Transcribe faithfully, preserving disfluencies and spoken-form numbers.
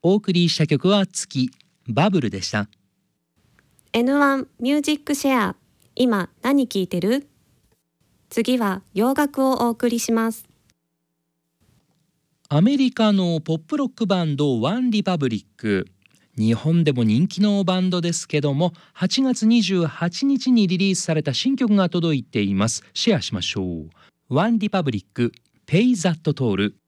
お送りした曲は月バブルでした。 エヌワン ミュージックシェア、今何聴いてる？次は洋楽をお送りします。 アメリカのポップロックバンドワンリパブリック、日本でも人気のバンドですけども、はちがつにじゅうはちにちにリリースされた新曲が届いています。シェアしましょう。ワンリパブリック、Pay That Toll。